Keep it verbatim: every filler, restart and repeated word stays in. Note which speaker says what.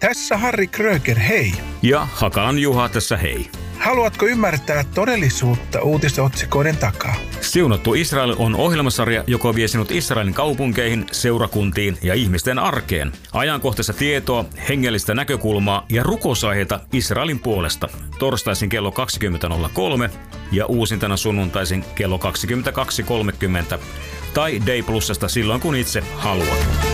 Speaker 1: Tässä Harri Kröger, hei.
Speaker 2: Ja Hakalan Juha tässä hei.
Speaker 1: Haluatko ymmärtää todellisuutta uutisotsikoiden takaa?
Speaker 2: Siunattu Israel on ohjelmasarja, joka vie sinut Israelin kaupunkeihin, seurakuntiin ja ihmisten arkeen. Ajankohtaista tietoa, hengellistä näkökulmaa ja rukousaiheita Israelin puolesta. Torstaisin kello kaksikymmentä nolla kolme ja uusintana sunnuntaisin kello kaksikymmentäkaksi kolmekymmentä tai Day Plusasta silloin kun itse haluat.